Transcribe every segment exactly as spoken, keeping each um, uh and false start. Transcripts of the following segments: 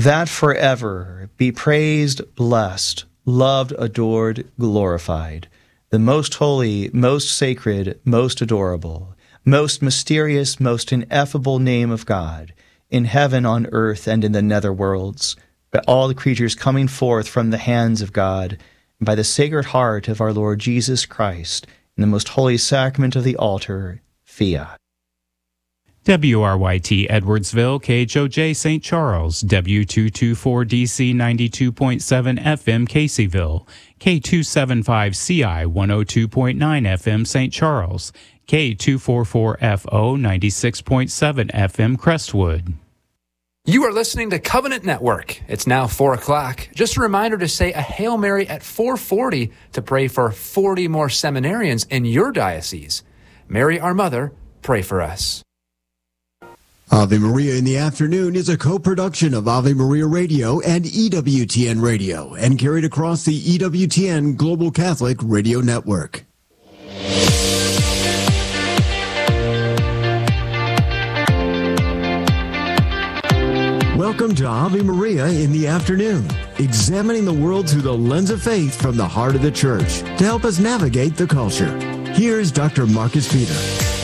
that forever be praised, blessed, loved, adored, glorified, the most holy, most sacred, most adorable, most mysterious, most ineffable name of God, in heaven, on earth, and in the nether worlds, by all the creatures coming forth from the hands of God, and by the Sacred Heart of our Lord Jesus Christ, in the most holy sacrament of the altar, fiat. W R Y T Edwardsville, K H O J Saint Charles, W two twenty-four D C ninety-two point seven F M Caseyville, K two seventy-five C I one oh two point nine F M Saint Charles, K two forty-four F O ninety-six point seven F M Crestwood. You are listening to Covenant Network. It's now four o'clock. Just a reminder to say a Hail Mary at four forty to pray for forty more seminarians in your diocese. Mary, our Mother, pray for us. Ave Maria in the Afternoon is a co-production of Ave Maria Radio and E W T N Radio and carried across the E W T N Global Catholic Radio Network. Welcome to Ave Maria in the Afternoon, examining the world through the lens of faith from the heart of the Church to help us navigate the culture. Here's Doctor Marcus Peter.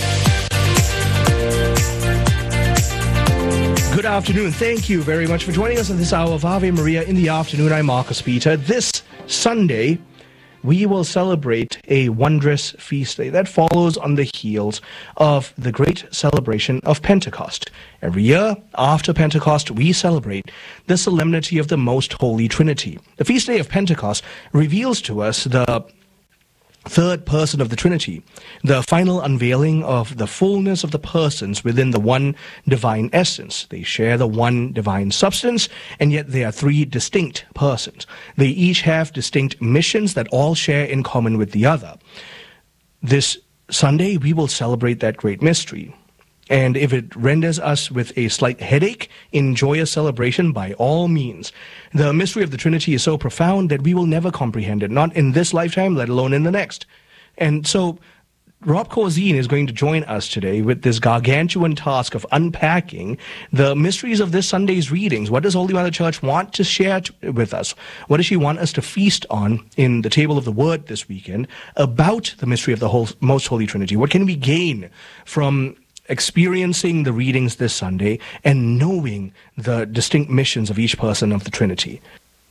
Good afternoon. Thank you very much for joining us on this hour of Ave Maria in the Afternoon. I'm Marcus Peter. This Sunday, we will celebrate a wondrous feast day that follows on the heels of the great celebration of Pentecost. Every year after Pentecost, we celebrate the solemnity of the Most Holy Trinity. The feast day of Pentecost reveals to us the third person of the Trinity, the final unveiling of the fullness of the persons within the one divine essence. They share the one divine substance, and yet they are three distinct persons. They each have distinct missions that all share in common with the other. This Sunday, we will celebrate that great mystery. And if it renders us with a slight headache in joyous celebration, by all means. The mystery of the Trinity is so profound that we will never comprehend it, not in this lifetime, let alone in the next. And so Rob Corzine is going to join us today with this gargantuan task of unpacking the mysteries of this Sunday's readings. What does Holy Mother Church want to share t- with us? What does she want us to feast on in the table of the Word this weekend about the mystery of the whole, Most Holy Trinity? What can we gain from experiencing the readings this Sunday and knowing the distinct missions of each person of the Trinity?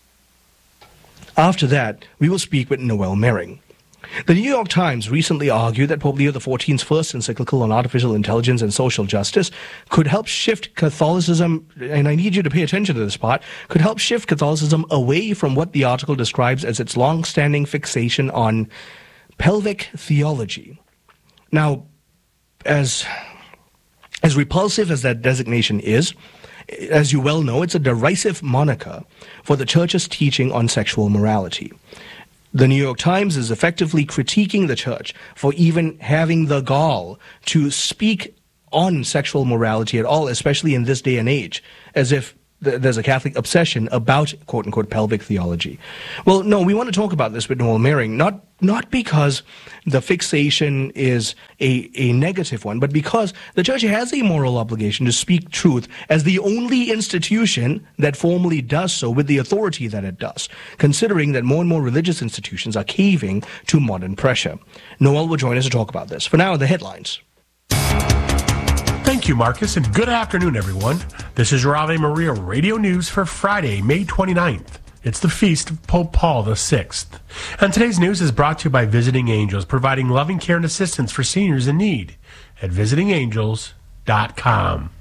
After that, we will speak with Noel Mering. The New York Times recently argued that Pope Leo the fourteenth's first encyclical on artificial intelligence and social justice could help shift Catholicism, and I need you to pay attention to this part, could help shift Catholicism away from what the article describes as its long-standing fixation on pelvic theology. Now, as As repulsive as that designation is, as you well know, it's a derisive moniker for the Church's teaching on sexual morality. The New York Times is effectively critiquing the Church for even having the gall to speak on sexual morality at all, especially in this day and age, as if th- there's a Catholic obsession about quote-unquote pelvic theology. Well, no, we want to talk about this with Noel Mering, not not because the fixation is a, a negative one, but because the Church has a moral obligation to speak truth as the only institution that formally does so with the authority that it does, considering that more and more religious institutions are caving to modern pressure. Noel will join us to talk about this. For now, the headlines. Thank you, Marcus, and good afternoon, everyone. This is your Ave Maria Radio News for Friday, May twenty-ninth. It's the feast of Pope Paul the sixth. And today's news is brought to you by Visiting Angels, providing loving care and assistance for seniors in need at visiting angels dot com.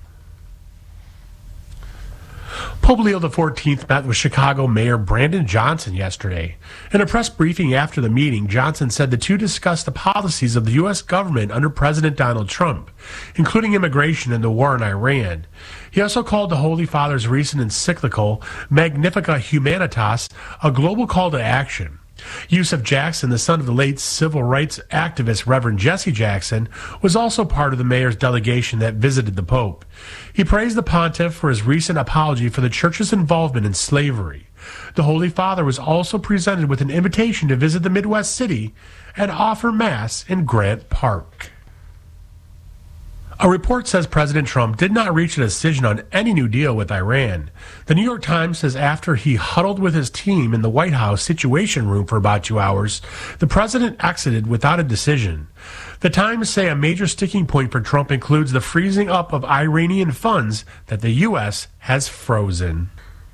Pope Leo the fourteenth met with Chicago Mayor Brandon Johnson yesterday. In a press briefing after the meeting, Johnson said the two discussed the policies of the U S government under President Donald Trump, including immigration and the war in Iran. He also called the Holy Father's recent encyclical, Magnificat Humanitas, a global call to action. Yusuf Jackson, the son of the late civil rights activist Reverend Jesse Jackson, was also part of the mayor's delegation that visited the Pope. He praised the pontiff for his recent apology for the Church's involvement in slavery. The Holy Father was also presented with an invitation to visit the Midwest city and offer Mass in Grant Park. A report says President Trump did not reach a decision on any new deal with Iran. The New York Times says after he huddled with his team in the White House Situation Room for about two hours, the president exited without a decision. The Times say a major sticking point for Trump includes the freezing up of Iranian funds that the U S has frozen.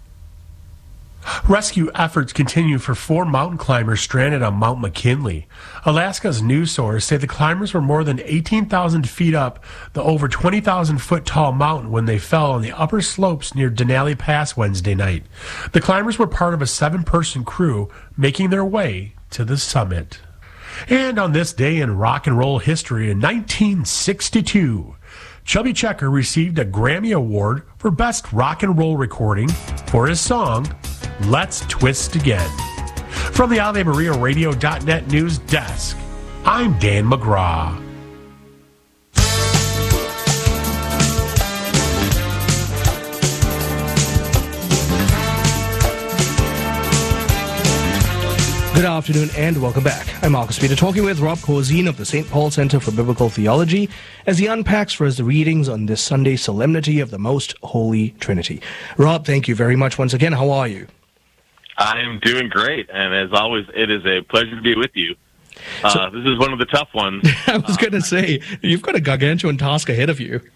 Rescue efforts continue for four mountain climbers stranded on Mount McKinley. Alaska's news source say the climbers were more than eighteen thousand feet up the over twenty thousand foot tall mountain when they fell on the upper slopes near Denali Pass Wednesday night. The climbers were part of a seven-person crew making their way to the summit. And on this day in rock and roll history in nineteen sixty-two, Chubby Checker received a Grammy Award for Best Rock and Roll Recording for his song, Let's Twist Again. From the Ave Maria Radio dot net news desk, I'm Dan McGraw. Good afternoon and welcome back. I'm Marcus Peter, talking with Rob Corzine of the Saint Paul Center for Biblical Theology as he unpacks for us the readings on this Sunday Solemnity of the Most Holy Trinity. Rob, thank you very much once again. How are you? I'm doing great, and as always, it is a pleasure to be with you. Uh, so, this is one of the tough ones. I was uh, going to say, you've got a gargantuan task ahead of you.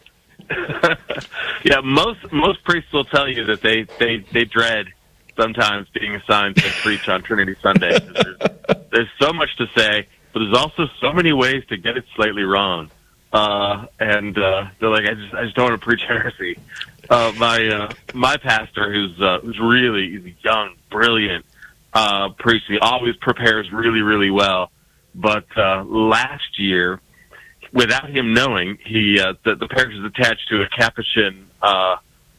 Yeah, most most priests will tell you that they, they, they dread sometimes being assigned to preach on Trinity Sunday. There's, there's so much to say, but there's also so many ways to get it slightly wrong. Uh, and uh, they're like, I just I just don't want to preach heresy. Uh, my uh, my pastor, who's uh, who's really he's a young, brilliant uh, priest, he always prepares really, really well. But uh, last year, without him knowing, he uh, the, the parish is attached to a Capuchin uh,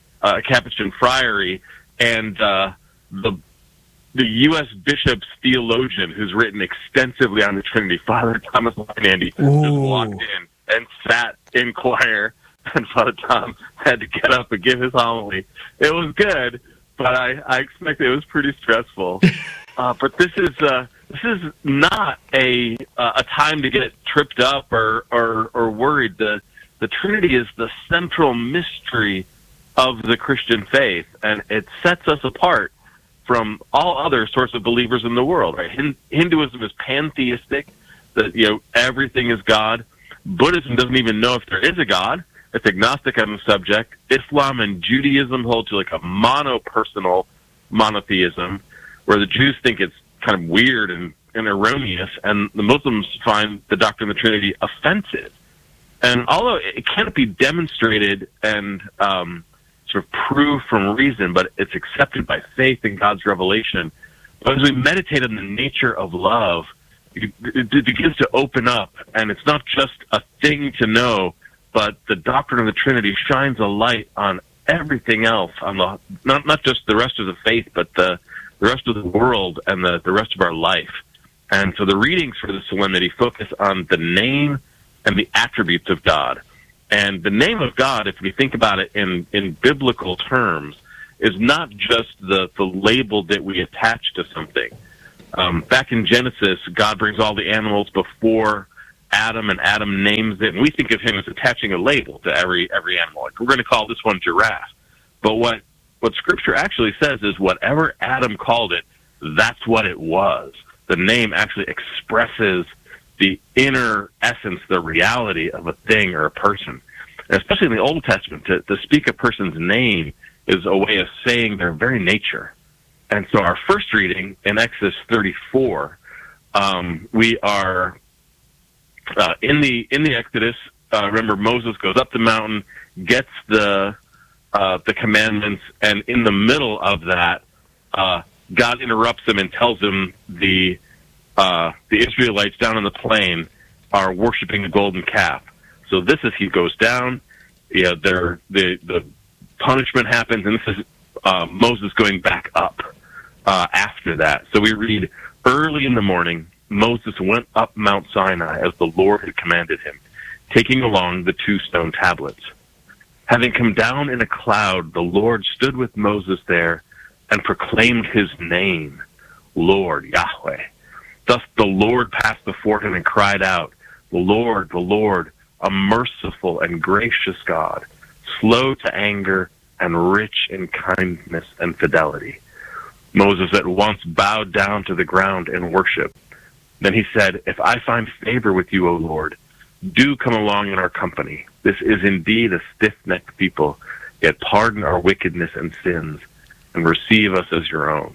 a Capuchin friary, and uh, the the U S bishop's theologian, who's written extensively on the Trinity, Father Thomas Leinandy, just walked in and sat in choir, and Father Tom had to get up and give his homily. It was good, but I, I expect it was pretty stressful. Uh, but this is uh, this is not a uh, a time to get tripped up or or, or worried. The the Trinity is the central mystery of the Christian faith, and it sets us apart from all other sorts of believers in the world. Right? Hinduism is pantheistic, that you know everything is God. Buddhism doesn't even know if there is a God. It's agnostic on the subject. Islam and Judaism hold to like a monopersonal monotheism, where the Jews think it's kind of weird and, and erroneous, and the Muslims find the doctrine of the Trinity offensive. And although it can't be demonstrated and um, sort of proved from reason, but it's accepted by faith in God's revelation, but as we meditate on the nature of love, it, it begins to open up, and it's not just a thing to know, but the doctrine of the Trinity shines a light on everything else, on the not not just the rest of the faith, but the, the rest of the world and the, the rest of our life. And so the readings for the solemnity focus on the name and the attributes of God. And the name of God, if we think about it in, in biblical terms, is not just the, the label that we attach to something. Um, back in Genesis, God brings all the animals before Adam, and Adam names it, and we think of him as attaching a label to every every animal. Like, we're going to call this one giraffe. But what, what Scripture actually says is whatever Adam called it, that's what it was. The name actually expresses the inner essence, the reality of a thing or a person. And especially in the Old Testament, to, to speak a person's name is a way of saying their very nature. And so our first reading in Exodus thirty-four, um, we are uh, in the in the Exodus. Uh, remember, Moses goes up the mountain, gets the uh, the commandments, and in the middle of that, uh, God interrupts him and tells him the uh, the Israelites down on the plain are worshiping the golden calf. So this is, he goes down, yeah, they're, the the punishment happens, and this is uh, Moses going back up uh, after that. So we read, early in the morning, Moses went up Mount Sinai as the Lord had commanded him, taking along the two stone tablets. Having come down in a cloud, the Lord stood with Moses there and proclaimed his name, Lord, Yahweh. Thus the Lord passed before him and cried out, the Lord, the Lord, a merciful and gracious God, slow to anger and rich in kindness and fidelity. Moses at once bowed down to the ground in worship. Then he said, if I find favor with you, O Lord, do come along in our company. This is indeed a stiff-necked people, yet pardon our wickedness and sins and receive us as your own.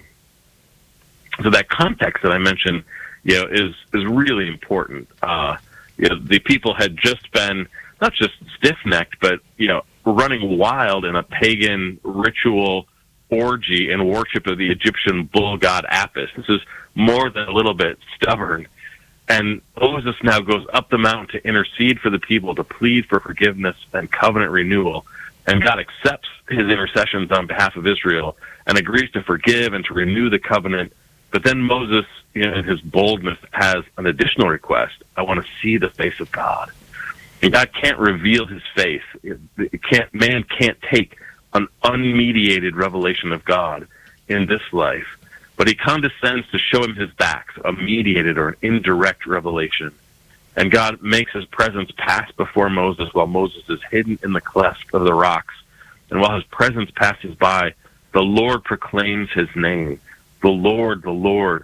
So that context that I mentioned, you know, is, is really important. Uh, you know, the people had just been not just stiff-necked, but, you know, running wild in a pagan ritual orgy and worship of the Egyptian bull god Apis. This is more than a little bit stubborn. And Moses now goes up the mountain to intercede for the people, to plead for forgiveness and covenant renewal. And God accepts his intercessions on behalf of Israel and agrees to forgive and to renew the covenant. But then Moses, you know, in his boldness, has an additional request. I want to see the face of God. And God can't reveal his face. It can't, man can't take an unmediated revelation of God in this life. But he condescends to show him his back, a mediated or an indirect revelation. And God makes his presence pass before Moses while Moses is hidden in the cleft of the rocks. And while his presence passes by, the Lord proclaims his name. The Lord, the Lord,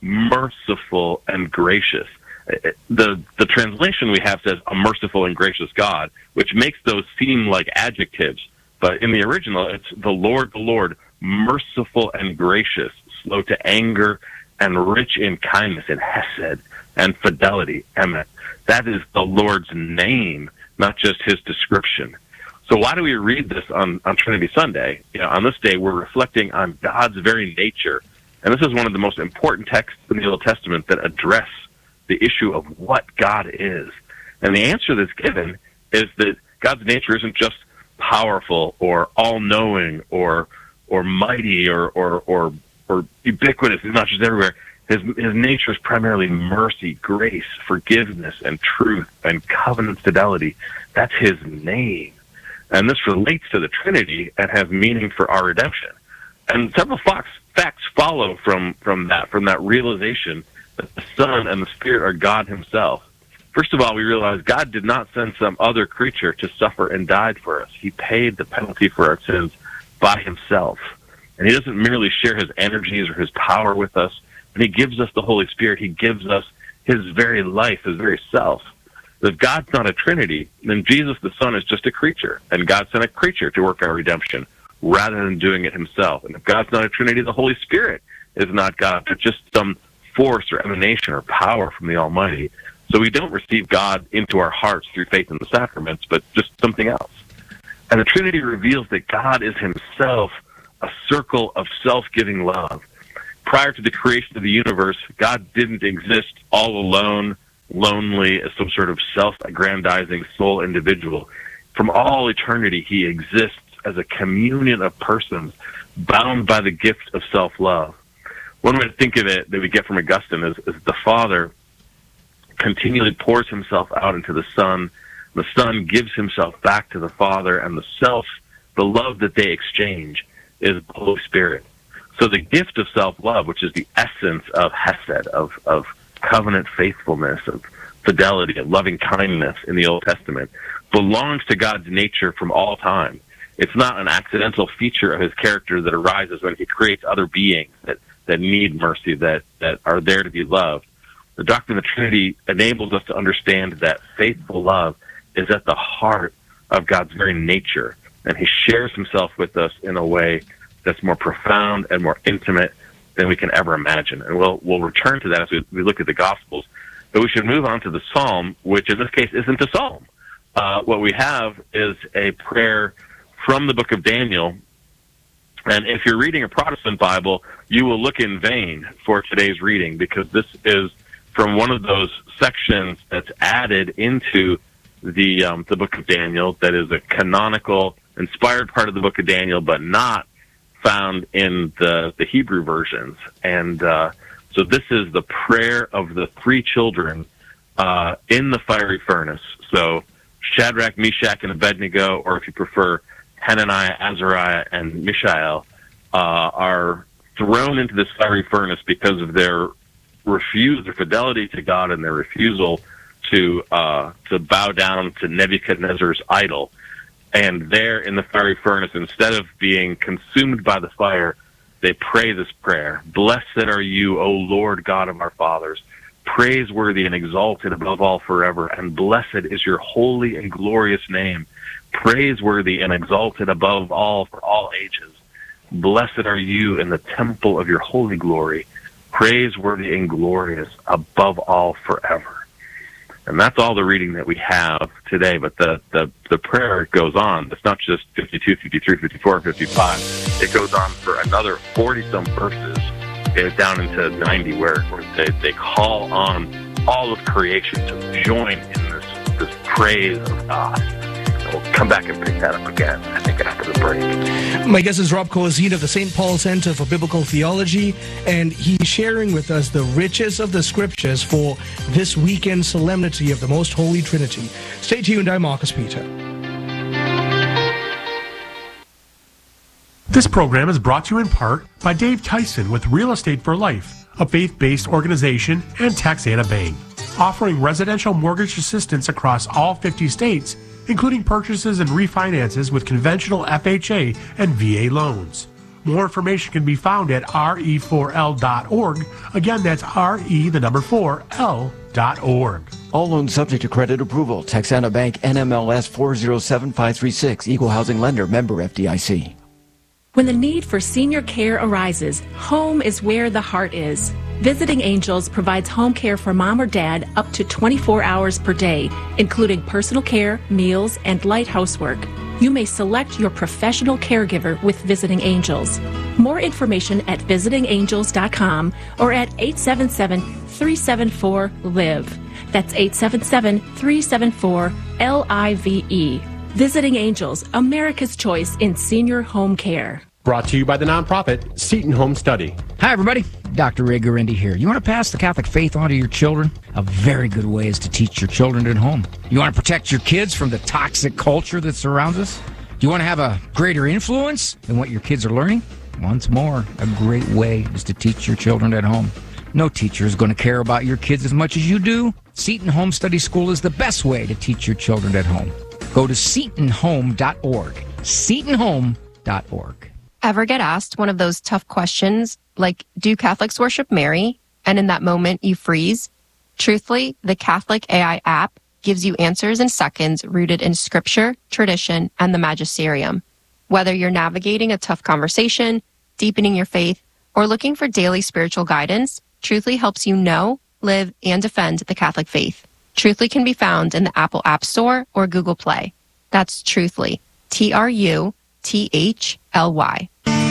merciful and gracious. The, the translation we have says a merciful and gracious God, which makes those seem like adjectives. But in the original, it's the Lord, the Lord, merciful and gracious, slow to anger and rich in kindness and hesed and fidelity, emet. That is the Lord's name, not just his description. So why do we read this on, on Trinity Sunday? You know, on this day, we're reflecting on God's very nature. And this is one of the most important texts in the Old Testament that address the issue of what God is. And the answer that's given is that God's nature isn't just powerful or all-knowing or or mighty or or or, or ubiquitous. It's not just everywhere. His his nature is primarily mercy, grace, forgiveness, and truth, and covenant fidelity. That's his name. And this relates to the Trinity and has meaning for our redemption. And several facts, facts follow from, from that, from that realization that the Son and the Spirit are God himself. First of all, we realize God did not send some other creature to suffer and died for us. He paid the penalty for our sins by himself. And he doesn't merely share his energies or his power with us. When he gives us the Holy Spirit, he gives us his very life, his very self. If God's not a Trinity, then Jesus the Son is just a creature, and God sent a creature to work our redemption rather than doing it himself. And if God's not a Trinity, the Holy Spirit is not God, but just some force or emanation or power from the Almighty. So we don't receive God into our hearts through faith in the sacraments, but just something else. And the Trinity reveals that God is himself a circle of self-giving love. Prior to the creation of the universe, God didn't exist all alone, lonely, as some sort of self-aggrandizing soul individual. From all eternity, he exists as a communion of persons bound by the gift of self-love. One way to think of it that we get from Augustine is, is the Father continually pours himself out into the Son. The Son gives himself back to the Father, and the self, the love that they exchange, is the Holy Spirit. So the gift of self-love, which is the essence of Hesed, of, of covenant faithfulness, of fidelity, of loving kindness in the Old Testament, belongs to God's nature from all time. It's not an accidental feature of his character that arises when he creates other beings that, that need mercy, that, that are there to be loved. The doctrine of the Trinity enables us to understand that faithful love is at the heart of God's very nature, and he shares himself with us in a way that's more profound and more intimate than we can ever imagine. And we'll we'll return to that as we, we look at the Gospels. But we should move on to the Psalm, which in this case isn't a psalm. Uh, what we have is a prayer from the book of Daniel. And if you're reading a Protestant Bible, you will look in vain for today's reading, because this is from one of those sections that's added into the um, the book of Daniel that is a canonical, inspired part of the book of Daniel, but not found in the, the Hebrew versions. And uh, so this is the prayer of the three children uh, in the fiery furnace. So Shadrach, Meshach, and Abednego, or if you prefer, Hananiah, Azariah, and Mishael, uh, are thrown into this fiery furnace because of their refuse, their fidelity to God, and their refusal to uh, to bow down to Nebuchadnezzar's idol. And there in the fiery furnace, instead of being consumed by the fire, they pray this prayer: "Blessed are you, O Lord God of our fathers, praiseworthy and exalted above all forever, and blessed is your holy and glorious name, praiseworthy and exalted above all for all ages. Blessed are you in the temple of your holy glory, praiseworthy and glorious above all forever." And that's all the reading that we have today. But the, the, the prayer goes on. It's not just fifty-two, fifty-three, fifty-four, fifty-five. It goes on for another forty-some verses, uh, down into ninety, where, where they, they call on all of creation to join in this, this praise of God. We'll come back and pick that up again, I think, after the break. My guest is Rob Corazine of the Saint Paul Center for Biblical Theology, and he's sharing with us the riches of the Scriptures for this weekend solemnity of the Most Holy Trinity. Stay tuned. I'm Marcus Peter. This program is brought to you in part by Dave Tyson with Real Estate for Life, a faith-based organization, and Taxana Bank, offering residential mortgage assistance across all fifty states, including purchases and refinances with conventional F H A and V A loans. More information can be found at R E four L dot org. Again, that's R E, the number four, L dot org. All loans subject to credit approval. Texana Bank, N M L S four zero seven five three six. Equal housing lender, member F D I C. When the need for senior care arises, home is where the heart is. Visiting Angels provides home care for mom or dad up to twenty-four hours per day, including personal care, meals, and light housework. You may select your professional caregiver with Visiting Angels. More information at visiting angels dot com or at eight seven seven, three seven four, L I V E. That's eight seven seven, three seven four, L I V E. Visiting Angels, America's choice in senior home care. Brought to you by the nonprofit Seton Home Study. Hi, everybody. Doctor Ray Guarendi here. You want to pass the Catholic faith on to your children? A very good way is to teach your children at home. You want to protect your kids from the toxic culture that surrounds us? Do you want to have a greater influence in what your kids are learning? Once more, a great way is to teach your children at home. No teacher is going to care about your kids as much as you do. Seton Home Study School is the best way to teach your children at home. Go to seton home dot org. seton home dot org. Ever get asked one of those tough questions like, do Catholics worship Mary? And in that moment you freeze? Truthfully, the Catholic A I app gives you answers in seconds rooted in scripture, tradition, and the magisterium. Whether you're navigating a tough conversation, deepening your faith, or looking for daily spiritual guidance, Truthfully helps you know, live, and defend the Catholic faith. Truthfully can be found in the Apple App Store or Google Play. That's Truthfully, T R U T H L Y.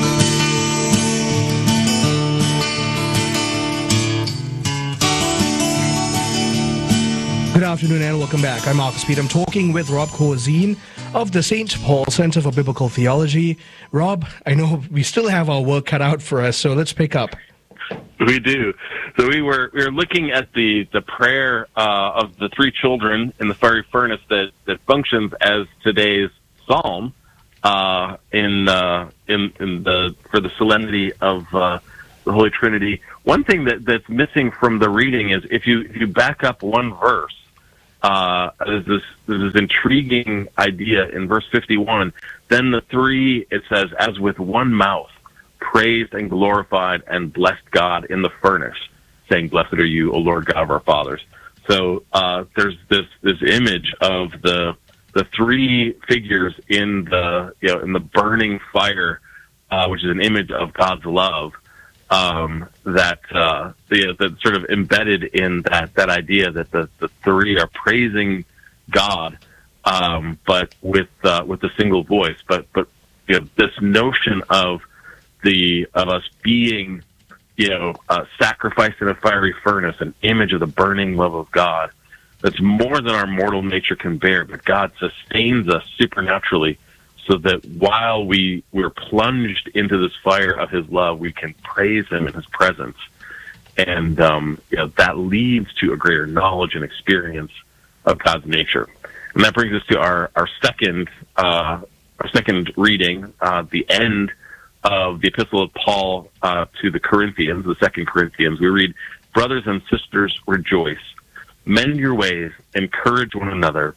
Good afternoon and welcome back. I'm Marcus Peter. I'm talking with Rob Corazine of the Saint Paul Center for Biblical Theology. Rob, I know we still have our work cut out for us, so let's pick up. We do. So we were we were looking at the the prayer uh, of the three children in the fiery furnace that, that functions as today's psalm uh, in uh, in in the for the solemnity of uh, the Holy Trinity. One thing that, that's missing from the reading is if you if you back up one verse. Uh, there's this, there's this intriguing idea in verse fifty-one. Then the three, it says, as with one mouth, praised and glorified and blessed God in the furnace, saying, "Blessed are you, O Lord God of our fathers." So uh, there's this this image of the the three figures in the you know in the burning fire, uh, which is an image of God's love. Um, that uh, the that sort of embedded in that that idea that the, the three are praising God, um, but with uh, with a single voice. But but you know this notion of the of us being you know uh, sacrificed in a fiery furnace, an image of the burning love of God, that's more than our mortal nature can bear. But God sustains us supernaturally, so that while we, we're plunged into this fire of his love, we can praise him in his presence. And um, you know, that leads to a greater knowledge and experience of God's nature. And that brings us to our, our second uh, our second reading, uh, the end of the Epistle of Paul uh, to the Corinthians, the Second Corinthians. We read, "Brothers and sisters, rejoice. Mend your ways, encourage one another,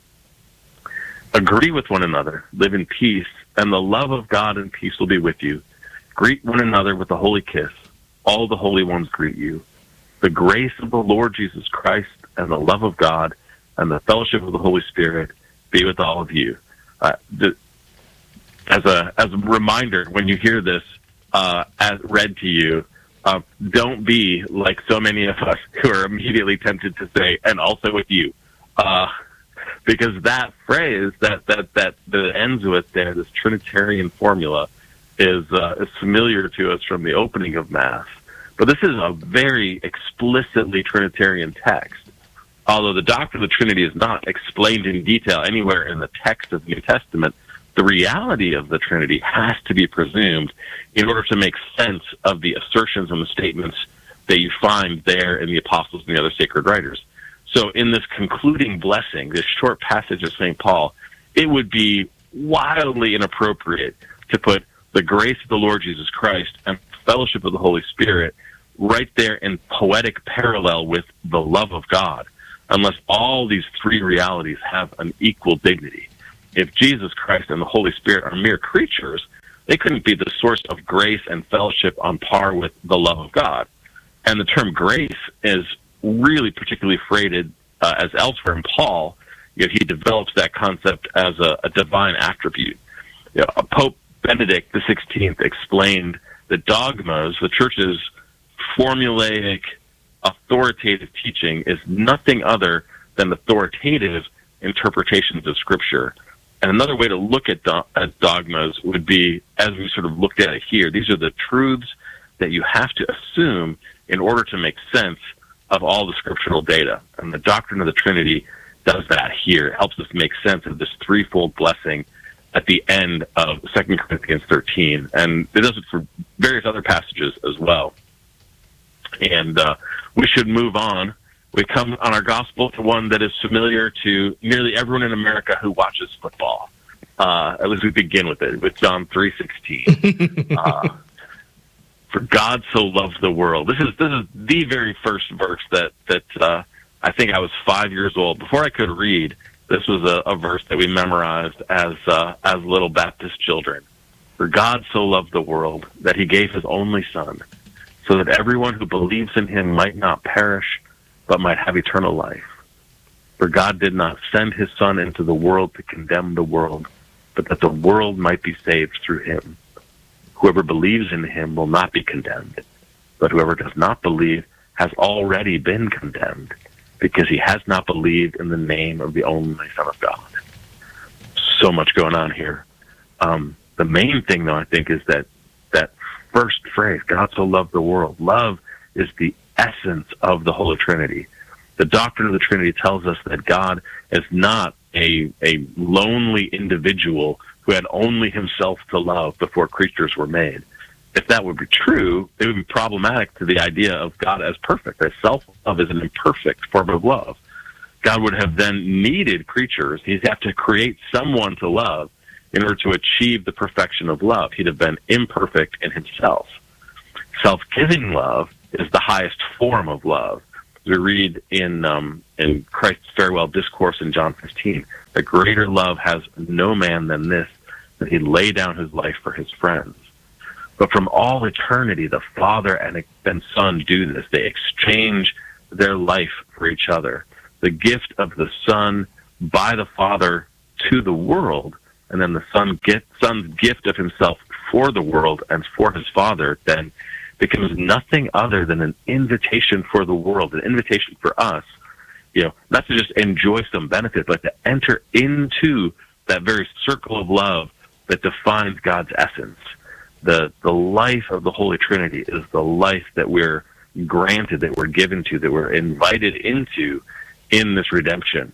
agree with one another, live in peace, and the love of God and peace will be with you. Greet one another with a holy kiss. All the holy ones greet you. The grace of the Lord Jesus Christ and the love of God and the fellowship of the Holy Spirit be with all of you. Uh, the, as a as a reminder, when you hear this uh, as read to you, uh, don't be like so many of us who are immediately tempted to say, and also with you. Uh, because that phrase that, that, that, that ends with there, this Trinitarian formula, is, uh, is familiar to us from the opening of Mass. But this is a very explicitly Trinitarian text. Although the doctrine of the Trinity is not explained in detail anywhere in the text of the New Testament, the reality of the Trinity has to be presumed in order to make sense of the assertions and the statements that you find there in the Apostles and the other sacred writers. So in this concluding blessing, this short passage of Saint Paul, it would be wildly inappropriate to put the grace of the Lord Jesus Christ and fellowship of the Holy Spirit right there in poetic parallel with the love of God, unless all these three realities have an equal dignity. If Jesus Christ and the Holy Spirit are mere creatures, they couldn't be the source of grace and fellowship on par with the love of God. And the term grace is really particularly freighted uh, as elsewhere in Paul. You know, he develops that concept as a, a divine attribute. You know, Pope Benedict the sixteenth explained that dogmas, the Church's formulaic, authoritative teaching, is nothing other than authoritative interpretations of Scripture. And another way to look at, do- at dogmas would be, as we sort of looked at it here, these are the truths that you have to assume in order to make sense of all the scriptural data. And the doctrine of the Trinity does that here. It helps us make sense of this threefold blessing at the end of Second Corinthians thirteen. And it does it for various other passages as well. And uh, we should move on. We come on our gospel to one that is familiar to nearly everyone in America who watches football. Uh, at least we begin with it, with John three sixteen. uh, For God so loved the world. This is this is the very first verse that that uh, I think I was five years old. Before I could read, this was a, a verse that we memorized as uh, as little Baptist children. For God so loved the world that He gave His only Son, so that everyone who believes in Him might not perish, but might have eternal life. For God did not send His Son into the world to condemn the world, but that the world might be saved through Him. Whoever believes in Him will not be condemned, but whoever does not believe has already been condemned, because he has not believed in the name of the only Son of God. So much going on here. Um, the main thing, though, I think, is that that first phrase, God so loved the world. Love is the essence of the Holy Trinity. The doctrine of the Trinity tells us that God is not a, a lonely individual who had only himself to love before creatures were made. If that would be true, it would be problematic to the idea of God as perfect, as self-love is an imperfect form of love. God would have then needed creatures. He'd have to create someone to love in order to achieve the perfection of love. He'd have been imperfect in himself. Self-giving love is the highest form of love. We read in um, in Christ's farewell discourse in John fifteen, that greater love has no man than this, that he lay down his life for his friends. But from all eternity, the Father and, and Son do this. They exchange their life for each other. The gift of the Son by the Father to the world, and then the Son get, Son's gift of himself for the world and for his Father, then becomes nothing other than an invitation for the world, an invitation for us, you know, not to just enjoy some benefit, but to enter into that very circle of love that defines God's essence. The the life of the Holy Trinity is the life that we're granted, that we're given to, that we're invited into in this redemption.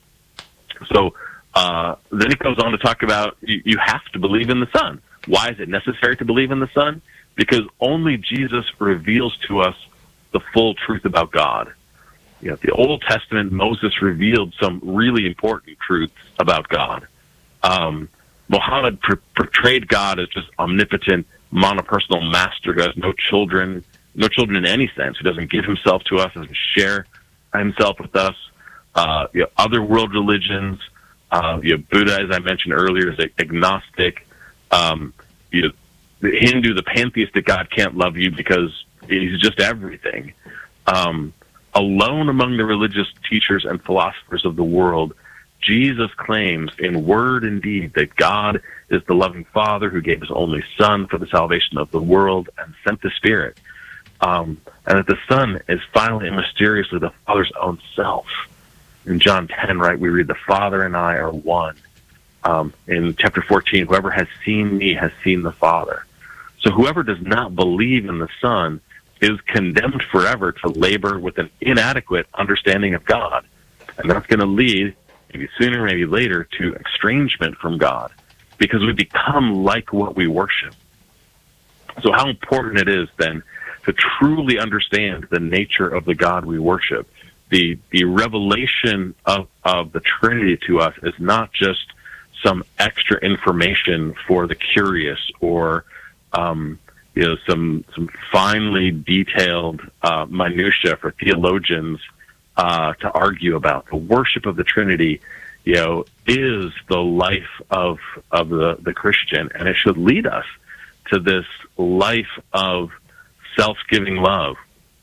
So uh, then it goes on to talk about you, you have to believe in the Son. Why is it necessary to believe in the Son? Because only Jesus reveals to us the full truth about God. You know, the Old Testament, Moses revealed some really important truths about God. Um, Muhammad pr- portrayed God as just omnipotent, monopersonal master who has no children, no children in any sense, who doesn't give himself to us, doesn't share himself with us. Uh, you know, other world religions, uh, you know, Buddha, as I mentioned earlier, is agnostic. Um, you know, the Hindu, the pantheistic God can't love you because he's just everything. Um, alone among the religious teachers and philosophers of the world, Jesus claims in word and deed that God is the loving Father who gave his only Son for the salvation of the world and sent the Spirit. Um, and that the Son is finally and mysteriously the Father's own self. In John ten, right, we read, the Father and I are one. Um, in chapter fourteen, whoever has seen me has seen the Father. So whoever does not believe in the Son is condemned forever to labor with an inadequate understanding of God. And that's going to lead, maybe sooner, maybe later, to estrangement from God, because we become like what we worship. So how important it is, then, to truly understand the nature of the God we worship. The the revelation of, of the Trinity to us is not just some extra information for the curious, or um, you know, some some finely detailed uh, minutia for theologians uh, to argue about. The worship of the Trinity, you know, is the life of of the, the Christian, and it should lead us to this life of self-giving love.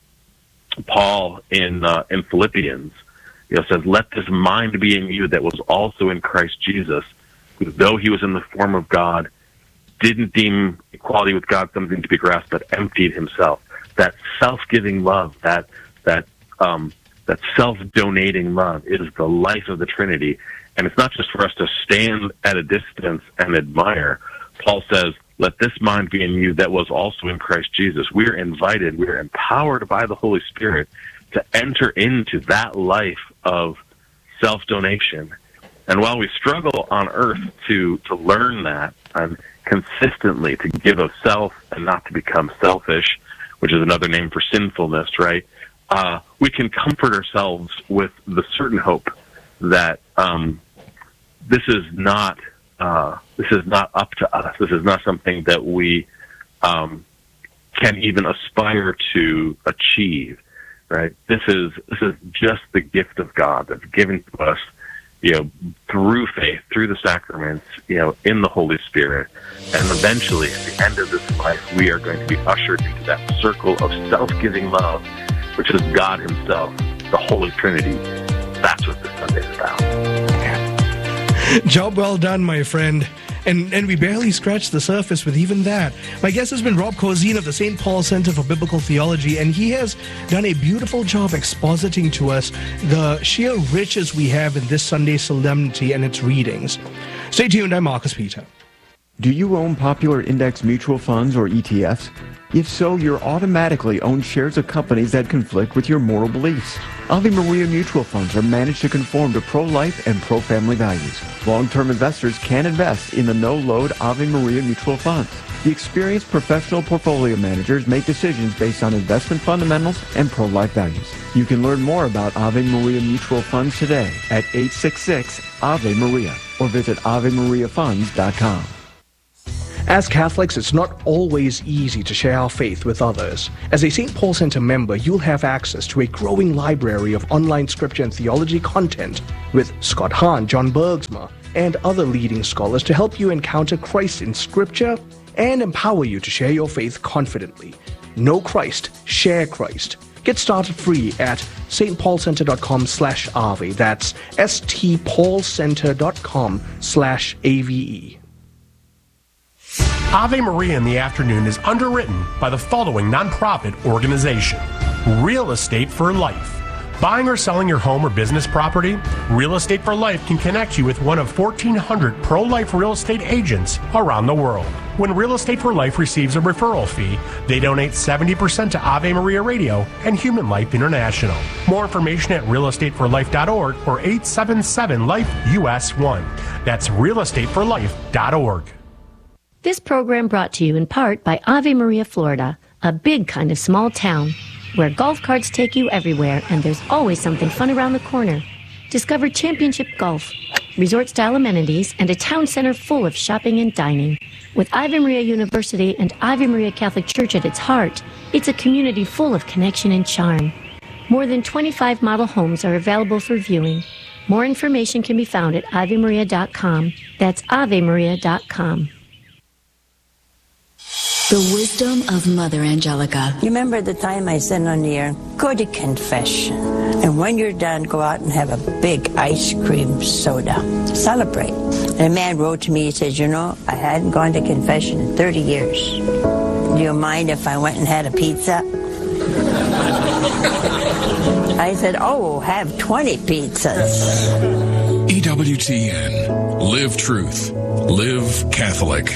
Paul in uh, in Philippians, you know, says, "Let this mind be in you that was also in Christ Jesus, who, though he was in the form of God, didn't deem equality with God something to be grasped, but emptied himself." That self-giving love, that that um, that self-donating love, is the life of the Trinity, and it's not just for us to stand at a distance and admire. Paul says, "Let this mind be in you that was also in Christ Jesus." We're invited, we're empowered by the Holy Spirit to enter into that life of self-donation. And while we struggle on earth to, to learn that and consistently to give of self and not to become selfish, which is another name for sinfulness, right? Uh, we can comfort ourselves with the certain hope that um, this is not Uh, this is not up to us. This is not something that we um, can even aspire to achieve, right? This is this is just the gift of God that's given to us, you know, through faith, through the sacraments, you know, in the Holy Spirit. And eventually, at the end of this life, we are going to be ushered into that circle of self-giving love, which is God himself, the Holy Trinity. That's what this Sunday is about. Job well done, my friend. And and we barely scratched the surface with even that. My guest has been Rob Cozine of the Saint Paul Center for Biblical Theology, and he has done a beautiful job expositing to us the sheer riches we have in this Sunday solemnity and its readings. Stay tuned, I'm Marcus Peter. Do you own popular index mutual funds or E T Fs? If so, you're automatically own shares of companies that conflict with your moral beliefs. Ave Maria mutual funds are managed to conform to pro-life and pro-family values. Long-term investors can invest in the no-load Ave Maria mutual funds. The experienced professional portfolio managers make decisions based on investment fundamentals and pro-life values. You can learn more about Ave Maria mutual funds today at eight six six Ave Maria or visit ave maria funds dot com. As Catholics, it's not always easy to share our faith with others. As a Saint Paul Center member, you'll have access to a growing library of online scripture and theology content with Scott Hahn, John Bergsma, and other leading scholars to help you encounter Christ in scripture and empower you to share your faith confidently. Know Christ, share Christ. Get started free at stpaulcenter.com slash Ave. That's stpaulcenter.com slash A-V-E. Ave Maria in the Afternoon is underwritten by the following nonprofit organization: Real Estate for Life. Buying or selling your home or business property? Real Estate for Life can connect you with one of fourteen hundred pro-life real estate agents around the world. When Real Estate for Life receives a referral fee, they donate seventy percent to Ave Maria Radio and Human Life International. More information at real estate for life dot org or eight seven seven life U S one. That's real estate for life dot org. This program brought to you in part by Ave Maria, Florida, a big kind of small town where golf carts take you everywhere and there's always something fun around the corner. Discover championship golf, resort-style amenities, and a town center full of shopping and dining. With Ave Maria University and Ave Maria Catholic Church at its heart, it's a community full of connection and charm. More than twenty-five model homes are available for viewing. More information can be found at ave maria dot com. That's ave maria dot com. The wisdom of Mother Angelica. You remember the time I said on the air, go to confession. And when you're done, go out and have a big ice cream soda. Celebrate. And a man wrote to me, he says, you know, I hadn't gone to confession in thirty years. Do you mind if I went and had a pizza? I said, oh, have twenty pizzas. E W T N. Live truth. Live Catholic.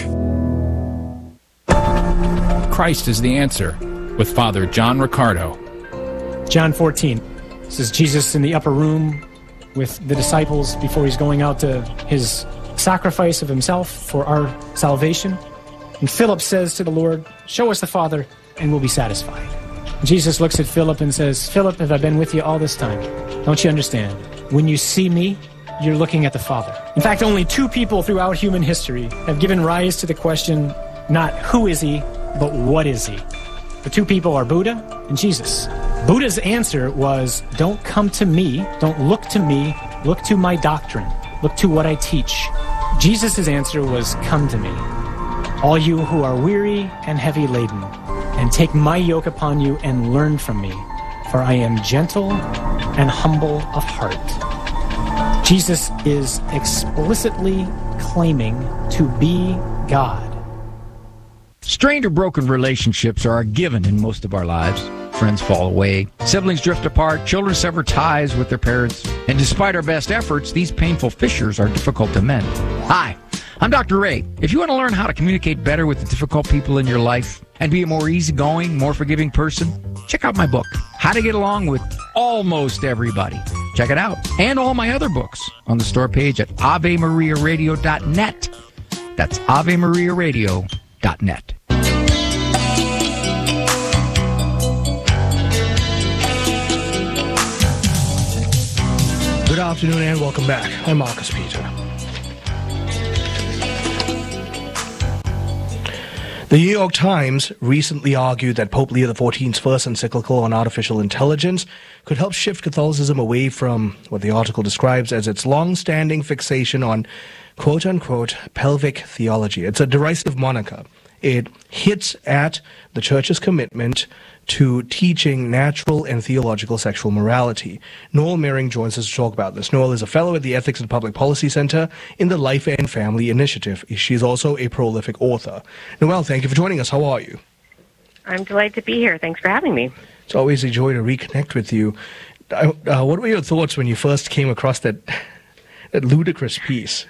Christ is the answer, with Father John Riccardo. John fourteen. This is Jesus in the upper room with the disciples before he's going out to his sacrifice of himself for our salvation. And Philip says to the Lord, show us the Father and we'll be satisfied. And Jesus looks at Philip and says, Philip, have I been with you all this time? Don't you understand? When you see me, you're looking at the Father. In fact, only two people throughout human history have given rise to the question, not who is he, but what is he? The two people are Buddha and Jesus. Buddha's answer was, don't come to me, don't look to me, look to my doctrine, look to what I teach. Jesus' answer was, come to me, all you who are weary and heavy laden, and take my yoke upon you and learn from me, for I am gentle and humble of heart. Jesus is explicitly claiming to be God. Strained or broken relationships are a given in most of our lives. Friends fall away, siblings drift apart, children sever ties with their parents, and despite our best efforts, these painful fissures are difficult to mend. Hi, I'm Doctor Ray. If you want to learn how to communicate better with the difficult people in your life and be a more easygoing, more forgiving person, check out my book, How to Get Along with Almost Everybody. Check it out. And all my other books on the store page at ave maria radio dot net. That's ave maria radio dot net. Good afternoon and welcome back. I'm Marcus Peter. The New York Times recently argued that Pope Leo the fourteenth's first encyclical on artificial intelligence could help shift Catholicism away from what the article describes as its long-standing fixation on quote-unquote pelvic theology. It's a derisive moniker. It hits at the Church's commitment to teaching natural and theological sexual morality. Noel Mering joins us to talk about this. Noel is a fellow at the Ethics and Public Policy Center in the Life and Family Initiative. She's also a prolific author. Noel, thank you for joining us. How are you? I'm delighted to be here. Thanks for having me. It's always a joy to reconnect with you. Uh, uh, what were your thoughts when you first came across that, that ludicrous piece?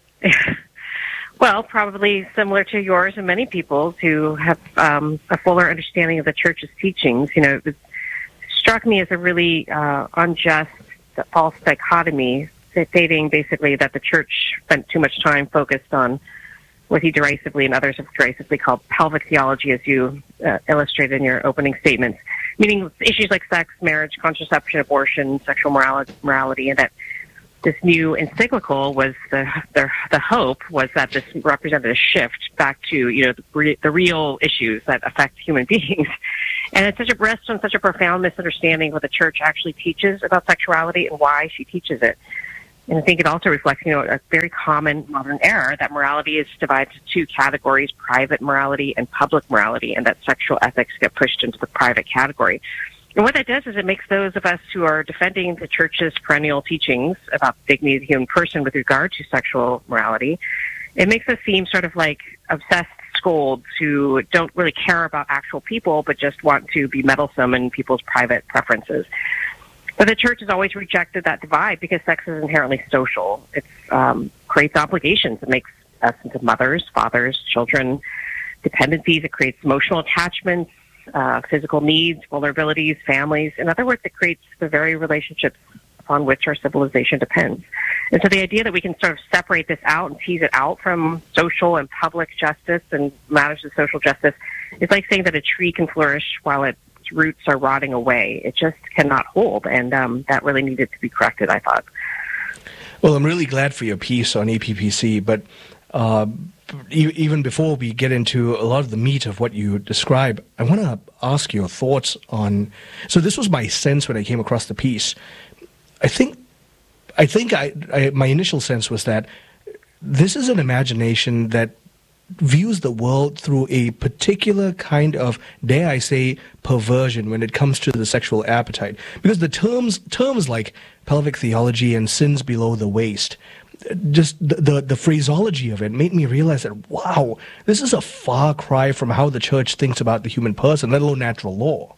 Well, probably similar to yours and many people's who have um, a fuller understanding of the Church's teachings. You know, it struck me as a really uh, unjust, false dichotomy, stating basically that the Church spent too much time focused on what he derisively and others have derisively called pelvic theology, as you uh, illustrated in your opening statements, meaning issues like sex, marriage, contraception, abortion, sexual morality, morality and that this new encyclical was the, the the hope was that this represented a shift back to, you know, the, re, the real issues that affect human beings. And it's such a rests on such a profound misunderstanding of what the Church actually teaches about sexuality and why she teaches it. And I think it also reflects, you know, a very common modern error that morality is divided into two categories, private morality and public morality, and that sexual ethics get pushed into the private category. And what that does is it makes those of us who are defending the Church's perennial teachings about the dignity of the human person with regard to sexual morality, it makes us seem sort of like obsessed scolds who don't really care about actual people but just want to be meddlesome in people's private preferences. But the Church has always rejected that divide because sex is inherently social. It um, creates obligations. It makes us into mothers, fathers, children, dependencies. It creates emotional attachments, Uh, physical needs, vulnerabilities, families. In other words, it creates the very relationships upon which our civilization depends. And so the idea that we can sort of separate this out and tease it out from social and public justice and matters of social justice is like saying that a tree can flourish while its roots are rotting away. It just cannot hold, and um, that really needed to be corrected, I thought. Well, I'm really glad for your piece on E P P C, but uh, e- even before we get into a lot of the meat of what you describe, I want to ask your thoughts on. So this was my sense when I came across the piece. I think, I think I, I my initial sense was that this is an imagination that views the world through a particular kind of, dare I say, perversion when it comes to the sexual appetite. Because the terms terms like pelvic theology and sins below the waist, just the, the, the phraseology of it made me realize that, wow, this is a far cry from how the church thinks about the human person, let alone natural law.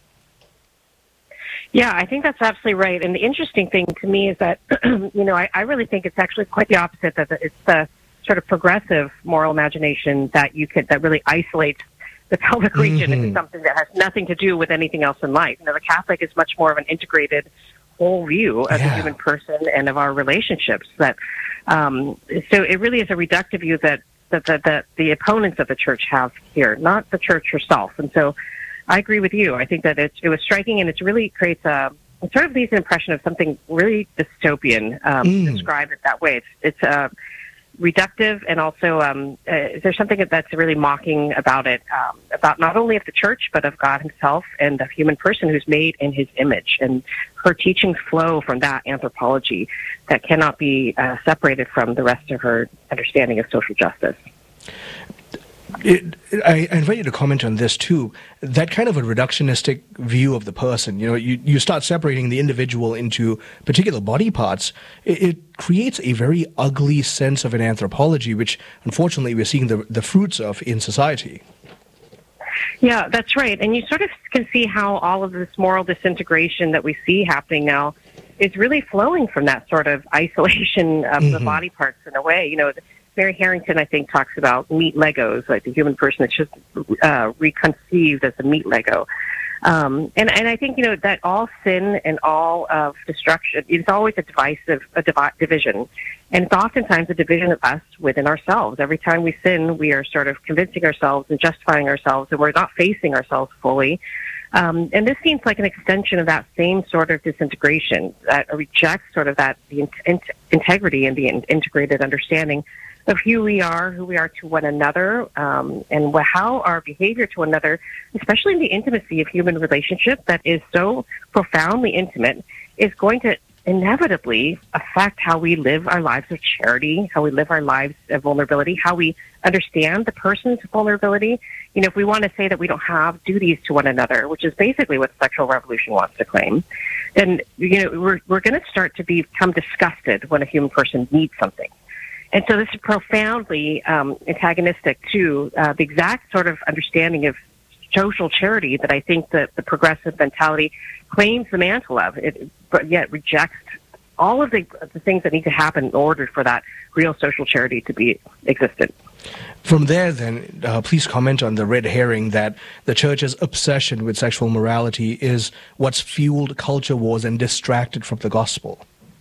Yeah, I think that's absolutely right. And the interesting thing to me is that, you know, I, I really think it's actually quite the opposite, that it's the sort of progressive moral imagination that you could, that really isolates the pelvic region Mm-hmm. into something that has nothing to do with anything else in life. You know, the Catholic is much more of an integrated whole view of Yeah. the human person and of our relationships. That um, so it really is a reductive view that that, that that the opponents of the church have here, not the church herself. And so I agree with you. I think that it's, it was striking, and it really creates a it sort of leaves an impression of something really dystopian. Um, Mm. Describe it that way. It's it's uh, reductive, and also um, uh, there's something that's really mocking about it, um, about not only of the church, but of God himself and the human person who's made in his image. And her teachings flow from that anthropology that cannot be uh, separated from the rest of her understanding of social justice. It, I, I invite you to comment on this too. That kind of a reductionistic view of the person, you know, you, you start separating the individual into particular body parts. It, it creates a very ugly sense of an anthropology, which unfortunately we're seeing the, the fruits of in society. Yeah, that's right. And you sort of can see how all of this moral disintegration that we see happening now is really flowing from that sort of isolation of the Mhm. body parts in a way. You know, Mary Harrington, I think, talks about meat Legos, like the human person that's just uh, reconceived as a meat Lego. Um, and, and I think, you know, that all sin and all of destruction is always a divisive a divi- division. And it's oftentimes a division of us within ourselves. Every time we sin, we are sort of convincing ourselves and justifying ourselves, and we're not facing ourselves fully. Um, and this seems like an extension of that same sort of disintegration that rejects sort of that the in- in- integrity and the in- integrated understanding of who we are, who we are to one another, um, and wh- how our behavior to one another, especially in the intimacy of human relationship that is so profoundly intimate, is going to inevitably affect how we live our lives of charity, how we live our lives of vulnerability, how we understand the person's vulnerability. You know, if we want to say that we don't have duties to one another, which is basically what the sexual revolution wants to claim, then, you know, we're, we're going to start to become disgusted when a human person needs something. And so this is profoundly um, antagonistic to uh, the exact sort of understanding of social charity that I think that the progressive mentality claims the mantle of, it, but yet rejects all of the, the things that need to happen in order for that real social charity to be existent. From there, then, uh, please comment on the red herring that the church's obsession with sexual morality is what's fueled culture wars and distracted from the gospel.